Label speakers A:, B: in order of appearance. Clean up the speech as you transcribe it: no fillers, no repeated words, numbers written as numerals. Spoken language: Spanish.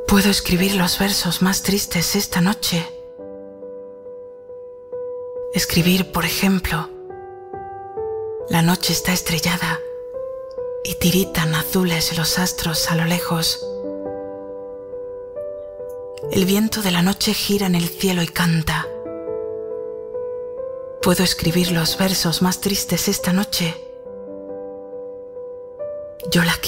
A: Puedo escribir los versos más tristes esta noche. Escribir, por ejemplo, la noche está estrellada y tiritan azules los astros a lo lejos. El viento de la noche gira en el cielo y canta. Puedo escribir los versos más tristes esta noche. Yo la